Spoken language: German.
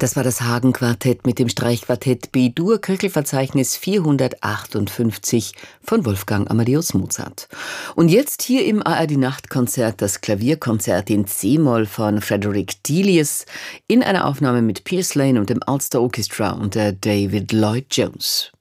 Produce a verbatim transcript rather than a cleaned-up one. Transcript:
Das war das Hagen-Quartett mit dem Streichquartett B-Dur-Köchelverzeichnis vierhundertachtundfünfzig von Wolfgang Amadeus Mozart. Und jetzt hier im A R D-Nachtkonzert das Klavierkonzert in C-Moll von Frederick Delius in einer Aufnahme mit Piers Lane und dem Ulster Orchestra unter David Lloyd Jones.